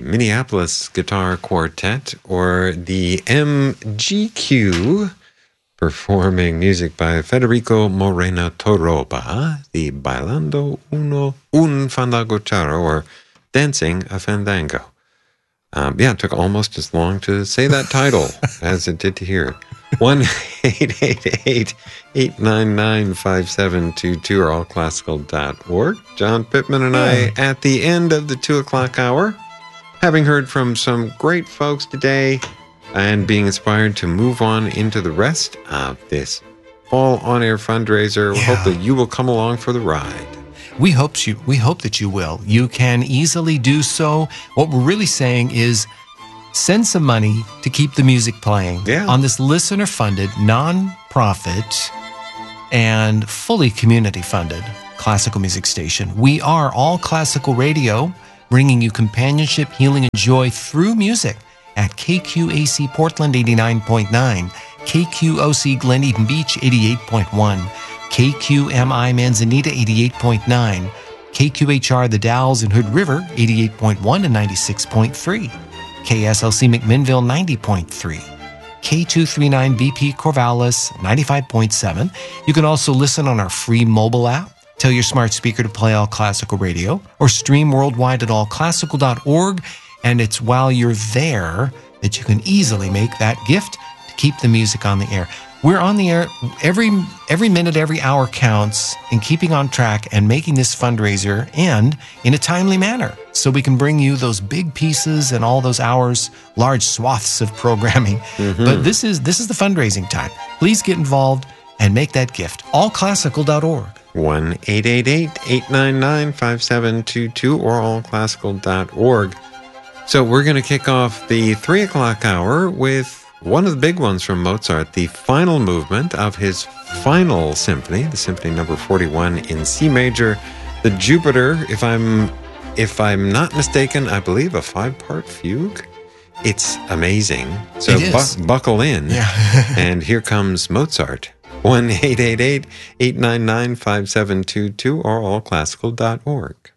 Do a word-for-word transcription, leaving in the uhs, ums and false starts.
Minneapolis Guitar Quartet, or the M G Q, performing music by Federico Morena Toroba, the Bailando Uno Un Fandango Charro, or Dancing a Fandango. Um, yeah, it took almost as long to say that title as it did to hear it. one eight eight eight, eight nine nine, five seven two two or all classical dot org. John Pittman and I at the end of the two o'clock hour, having heard from some great folks today and being inspired to move on into the rest of this fall on-air fundraiser. We Yeah. hope that you will come along for the ride. We hope you. We hope that you will. You can easily do so. What we're really saying is, send some money to keep the music playing Yeah. on this listener-funded, non-profit, and fully community-funded classical music station. We are All Classical Radio, bringing you companionship, healing, and joy through music at K Q A C Portland eighty-nine point nine, K Q O C Glen Eden Beach eighty-eight point one, K Q M I Manzanita eighty-eight point nine, K Q H R The Dalles in Hood River eighty-eight point one and ninety-six point three, K S L C McMinnville ninety point three, K two thirty-nine B P Corvallis ninety-five point seven. You can also listen on our free mobile app. Tell your smart speaker to play All Classical Radio, or stream worldwide at all classical dot org. And it's while you're there that you can easily make that gift to keep the music on the air. We're on the air every every minute, every hour counts in keeping on track and making this fundraiser end in a timely manner, so we can bring you those big pieces and all those hours, large swaths of programming. Mm-hmm. But this is this is the fundraising time. Please get involved and make that gift. all classical dot org. one eight eight eight, eight nine nine, five seven two two or all classical dot org. So we're going to kick off the three o'clock hour with one of the big ones from Mozart, the final movement of his final symphony, the symphony number forty-one in C major, the Jupiter. If I'm if I'm not mistaken, I believe a five-part fugue. It's amazing. So It is. bu- buckle in. Yeah. And here comes Mozart. one eight eight eight, eight nine nine, five seven two two or all classical dot org.